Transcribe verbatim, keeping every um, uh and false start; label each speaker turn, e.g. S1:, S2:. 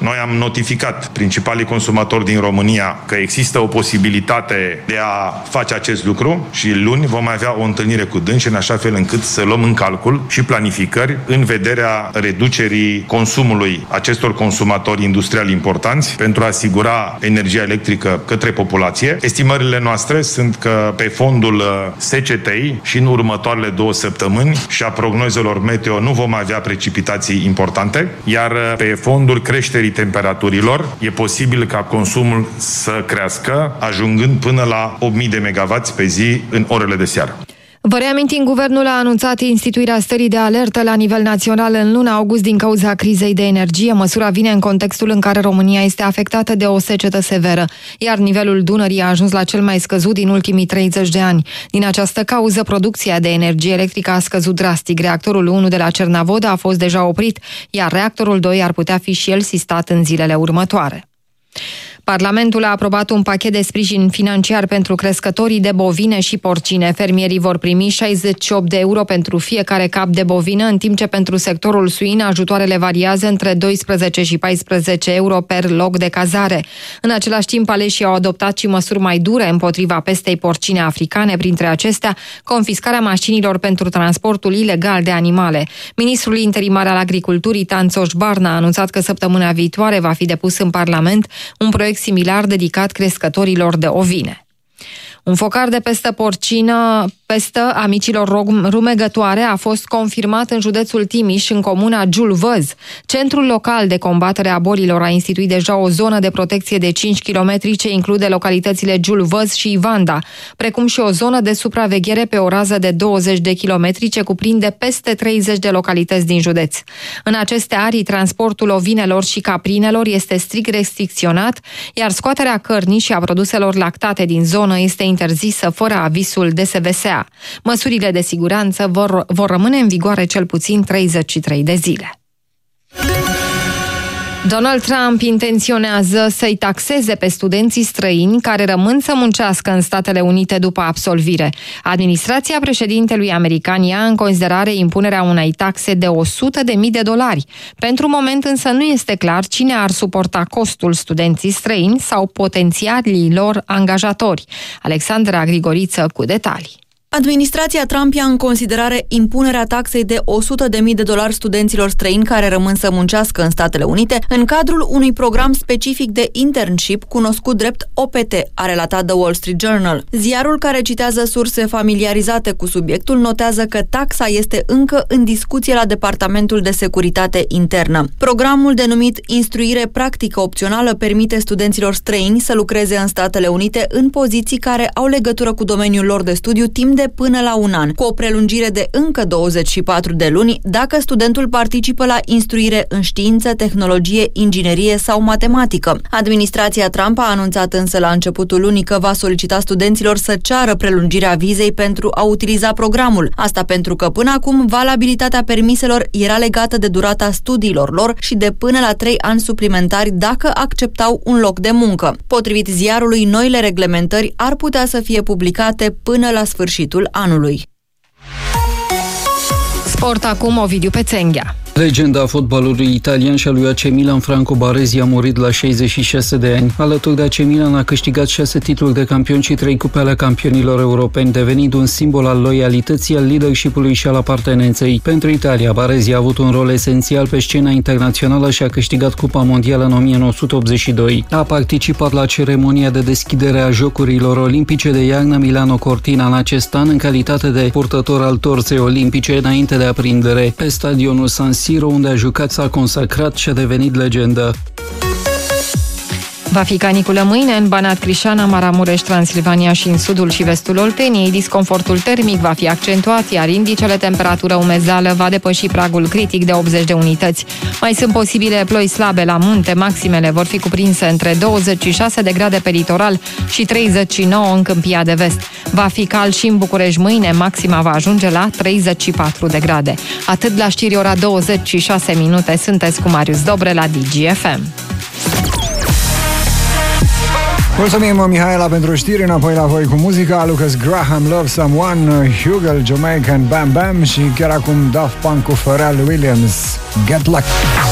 S1: Noi am notificat principalii consumatori din România că există o posibilitate de a face acest lucru și luni vom avea o întâlnire cu dânsi în așa fel încât să luăm în calcul și planificări în vederea reducerii consumului acestor consumatori industriali importanți pentru a asigura energia electrică către populație. Estimările noastre sunt că pe fondul secetei și în următoarele două săptămâni și a prognozelor meteo nu vom avea precipitații importante, iar pe fondul creșterii temperaturilor e posibil ca consumul să crească, ajungând până la opt mii de megawatts pe zi în orele de seară.
S2: Vă reamintim, guvernul a anunțat instituirea stării de alertă la nivel național în luna august din cauza crizei de energie. Măsura vine în contextul în care România este afectată de o secetă severă, iar nivelul Dunării a ajuns la cel mai scăzut din ultimii treizeci de ani. Din această cauză, producția de energie electrică a scăzut drastic. Reactorul unu de la Cernavodă a fost deja oprit, iar reactorul doi ar putea fi și el sistat în zilele următoare. Parlamentul a aprobat un pachet de sprijin financiar pentru crescătorii de bovine și porcine. Fermierii vor primi șaizeci și opt de euro pentru fiecare cap de bovină, în timp ce pentru sectorul suin ajutoarele variază între doisprezece și paisprezece euro per loc de cazare. În același timp, aleșii au adoptat și măsuri mai dure împotriva pestei porcine africane, printre acestea confiscarea mașinilor pentru transportul ilegal de animale. Ministrul interimar al Agriculturii, Tanțoș Barna, a anunțat că săptămâna viitoare va fi depus în Parlament un proiect similar dedicat crescătorilor de ovine. Un focar de pestă porcină, pestă a micilor rumegătoare, a fost confirmat în județul Timiș, în comuna Giulvăz. Centrul local de combatere a bolilor a instituit deja o zonă de protecție de cinci kilometri ce include localitățile Giulvăz și Ivanda, precum și o zonă de supraveghere pe o rază de douăzeci de kilometri ce cuprinde peste treizeci de localități din județ. În aceste arii, transportul ovinelor și caprinelor este strict restricționat, iar scoaterea cărnii și a produselor lactate din zonă este interzisă fără avizul D S V S A. Măsurile de siguranță vor, vor rămâne în vigoare cel puțin treizeci și trei de zile. Donald Trump intenționează să-i taxeze pe studenții străini care rămân să muncească în Statele Unite după absolvire. Administrația președintelui american ia în considerare impunerea unei taxe de o sută de mii de dolari. Pentru moment însă nu este clar cine ar suporta costul, studenții străini sau potențialii lor angajatori. Alexandra Grigoriță cu detalii.
S3: Administrația Trump ia în considerare impunerea taxei de o sută de mii de dolari studenților străini care rămân să muncească în Statele Unite în cadrul unui program specific de internship cunoscut drept O P T, a relatat The Wall Street Journal. Ziarul, care citează surse familiarizate cu subiectul, notează că taxa este încă în discuție la Departamentul de Securitate Internă. Programul, denumit Instruire Practică Opțională, permite studenților străini să lucreze în Statele Unite în poziții care au legătură cu domeniul lor de studiu timp de până la un an, cu o prelungire de încă douăzeci și patru de luni dacă studentul participă la instruire în știință, tehnologie, inginerie sau matematică. Administrația Trump a anunțat însă la începutul lunii că va solicita studenților să ceară prelungirea vizei pentru a utiliza programul. Asta pentru că până acum valabilitatea permiselor era legată de durata studiilor lor și de până la trei ani suplimentari dacă acceptau un loc de muncă. Potrivit ziarului, noile reglementări ar putea să fie publicate până la sfârșitul anului.
S2: Sport acum, Ovidiu Pețenghea.
S4: Legenda fotbalului italian și a lui A C Milan, Franco Baresi, a murit la șaizeci și șase de ani. Alături de A C Milan a câștigat șase titluri de campion și trei cupe ale campionilor europeni, devenind un simbol al loialității, al leadership-ului și al apartenenței. Pentru Italia, Baresi a avut un rol esențial pe scena internațională și a câștigat Cupa Mondială în o mie nouă sute optzeci și doi. A participat la ceremonia de deschidere a Jocurilor Olimpice de iarnă Milano Cortina în acest an, în calitate de purtător al torței olimpice înainte de aprindere. Pe stadionul San Siro, unde a jucat, s-a consacrat și a devenit legendă.
S2: Va fi caniculă mâine în Banat, Crișana, Maramureș, Transilvania și în sudul și vestul Olteniei. Disconfortul termic va fi accentuat, iar indicele temperatură umezală va depăși pragul critic de optzeci de unități. Mai sunt posibile ploi slabe la munte, maximele vor fi cuprinse între douăzeci și șase de grade pe litoral și treizeci și nouă în Câmpia de Vest. Va fi cald și în București mâine, maxima va ajunge la treizeci și patru de grade. Atât la știri, ora douăzeci și șase minute. Sunteți cu Marius Dobre la D G F M.
S5: Mulțumim, Mihaela, pentru știri. Înapoi la voi cu muzica. Lucas Graham, Love Someone, Hugel, Jamaican, Bam Bam și chiar acum Daft Punk cu Pharrell Williams, Get Lucky.